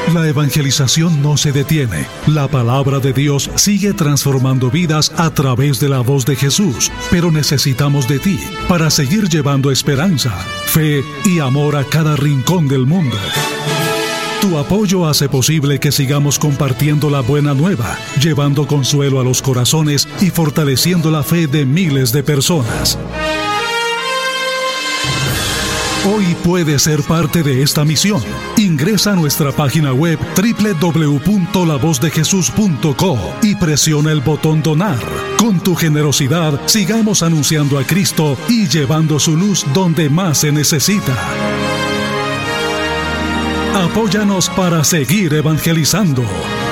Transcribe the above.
La evangelización no se detiene. La palabra de Dios sigue transformando vidas a través de la voz de Jesús, pero necesitamos de ti para seguir llevando esperanza, fe y amor a cada rincón del mundo. Tu apoyo hace posible que sigamos compartiendo la buena nueva, llevando consuelo a los corazones y fortaleciendo la fe de miles de personas. Hoy puedes ser parte de esta misión. Ingresa a nuestra página web www.lavozdejesús.co y presiona el botón Donar. Con tu generosidad, sigamos anunciando a Cristo y llevando su luz donde más se necesita. Apóyanos para seguir evangelizando.